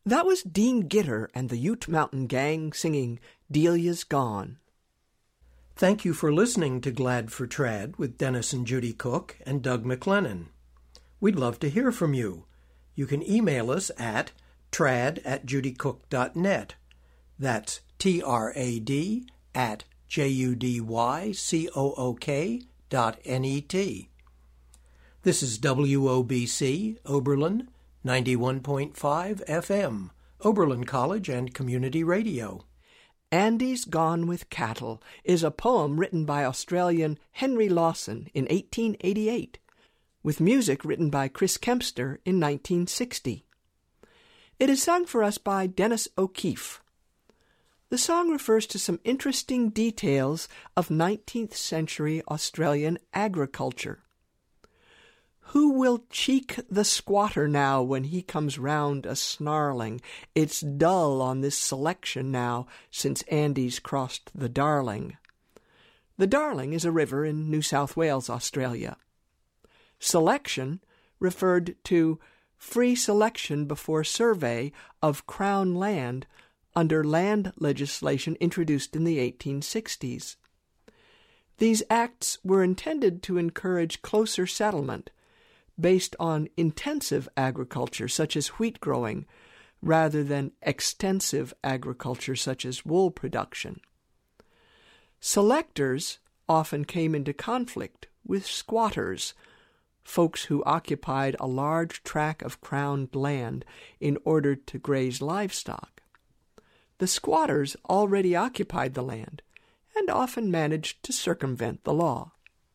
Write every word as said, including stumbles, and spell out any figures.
That was Dean Gitter and the Ute Mountain Gang singing Delia's Gone. Thank you for listening to Glad for Trad with Dennis and Judy Cook and Doug McLennan. We'd love to hear from you. You can email us at trad at judycook dot net. That's T R A D at J U D Y C O O K dot N E T. This is W O B C, Oberlin, ninety-one point five F M, Oberlin College and Community Radio. Andy's Gone with Cattle is a poem written by Australian Henry Lawson in eighteen eighty-eight, with music written by Chris Kempster in nineteen sixty. It is sung for us by Dennis O'Keefe. The song refers to some interesting details of nineteenth century Australian agriculture. Who will cheek the squatter now when he comes round a snarling? It's dull on this selection now since Andy's crossed the Darling. The Darling is a river in New South Wales, Australia. Selection referred to free selection before survey of Crown land under land legislation introduced in the eighteen sixties. These acts were intended to encourage closer settlement based on intensive agriculture such as wheat growing rather than extensive agriculture such as wool production. Selectors often came into conflict with squatters, folks who occupied a large tract of crowned land in order to graze livestock. The squatters already occupied the land and often managed to circumvent the law.